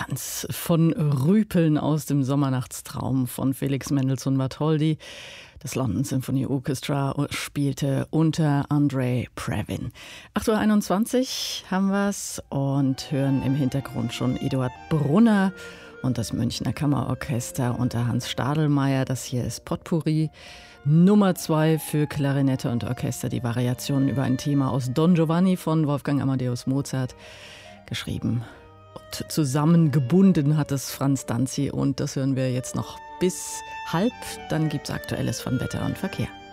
Tanz von Rüpeln aus dem Sommernachtstraum von Felix Mendelssohn Bartholdy. Das London Symphony Orchestra spielte unter Andre Previn. 8:21 Uhr haben wir's und hören im Hintergrund schon Eduard Brunner und das Münchner Kammerorchester unter Hans Stadelmeier. Das hier ist Potpourri Nummer 2 für Klarinette und Orchester. Die Variationen über ein Thema aus Don Giovanni von Wolfgang Amadeus Mozart. Geschrieben und zusammengebunden hat es Franz Danzi. Und das hören wir jetzt noch bis halb. Dann gibt's Aktuelles von Wetter und Verkehr.